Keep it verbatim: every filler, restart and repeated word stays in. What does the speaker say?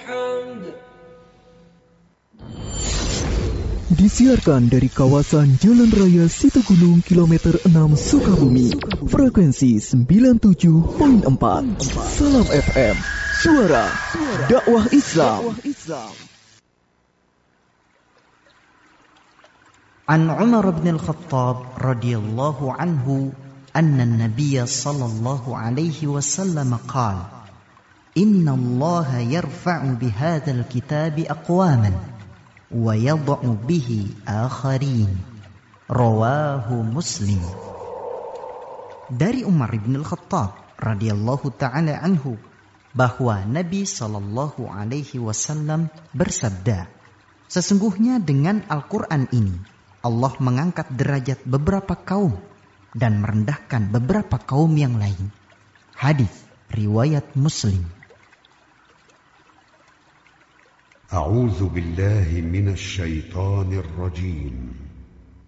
الحمد. Disiarkan dari kawasan Jalan Raya Situgunung kilometer enam Sukabumi, frekuensi sembilan puluh tujuh koma empat. Salam F M, suara dakwah Islam. An Umar bin Al-Khattab radhiyallahu anhu anna an-nabiy sallallahu alaihi wasallam qala inna Allah yarfa'u bihadzal kitabi aqwaman wa yad'u bihi akharin. Rawahu Muslim. Dari Umar bin Al-Khattab radhiyallahu taala anhu bahwa Nabi sallallahu alaihi wasallam bersabda, sesungguhnya dengan Al-Qur'an ini Allah mengangkat derajat beberapa kaum dan merendahkan beberapa kaum yang lain. Hadis riwayat Muslim. أعوذ بالله من الشيطان الرجيم